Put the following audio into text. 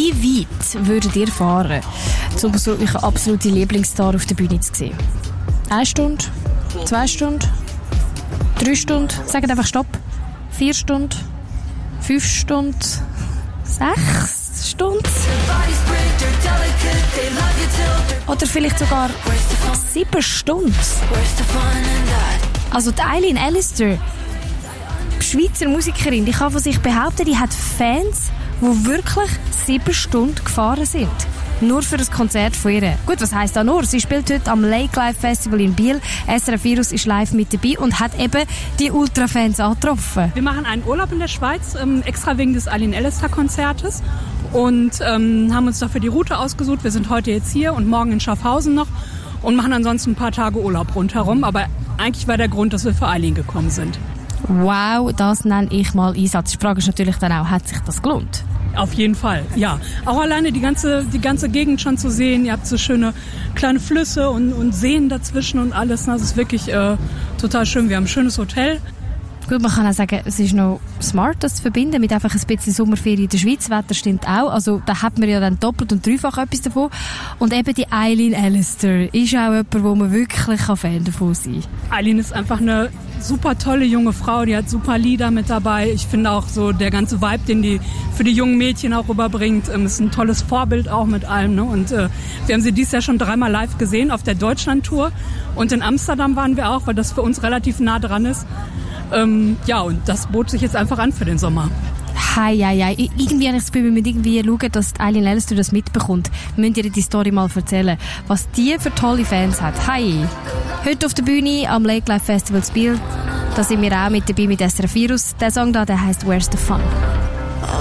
Wie weit würdet ihr fahren, um so euren absoluten Lieblingsstar auf der Bühne zu sehen? 1 Stunde? 2 Stunden? 3 Stunden? Sagt einfach Stopp. 4 Stunden? 5 Stunden? 6 Stunden? Oder vielleicht sogar 7 Stunden? Also die Eileen Allister, Schweizer Musikerin, die kann von sich behaupten, die hat Fans, die wirklich 7 Stunden gefahren sind. Nur für das Konzert von ihr. Gut, was heisst da nur? Sie spielt heute am Lake Live Festival in Biel. SRF Virus ist live mit dabei und hat eben die Ultra-Fans angetroffen. Wir machen einen Urlaub in der Schweiz, extra wegen des Eileen Allister Konzertes. Und haben uns dafür die Route ausgesucht. Wir sind heute jetzt hier und morgen in Schaffhausen noch und machen ansonsten ein paar Tage Urlaub rundherum. Aber eigentlich war der Grund, dass wir für Eileen gekommen sind. Wow, das nenne ich mal Einsatz. Die Frage ist natürlich dann auch, hat sich das gelohnt? Auf jeden Fall, ja. Auch alleine die ganze Gegend schon zu sehen. Ihr habt so schöne kleine Flüsse und Seen dazwischen und alles. Das ist wirklich total schön. Wir haben ein schönes Hotel. Gut, man kann auch sagen, es ist noch smart, das zu verbinden mit einfach ein bisschen Sommerferien in der Schweiz. Wetter stimmt auch. Also da hat man ja dann doppelt und dreifach etwas davon. Und eben die Eileen Allister ist auch jemand, wo man wirklich Fan davon sein kann. Eileen ist einfach eine super tolle junge Frau, die hat super Lieder mit dabei. Ich finde auch so der ganze Vibe, den die für die jungen Mädchen auch rüberbringt, ist ein tolles Vorbild auch mit allem. Ne? Und wir haben sie dieses Jahr schon 3-mal live gesehen auf der Deutschland-Tour. Und in Amsterdam waren wir auch, weil das für uns relativ nah dran ist. Ja, und das bot sich jetzt einfach an für den Sommer. Hei. Irgendwie habe ich das Gefühl, wir müssen irgendwie schauen, dass Eileen Allister das mitbekommt. Wir müssen ihr die Story mal erzählen, was die für tolle Fans hat. Hei. Heute auf der Bühne am Lake Live Festival in Biel. Da sind wir auch mit dabei mit SRF Virus. Der Song da, der heisst «Where's the Fun?».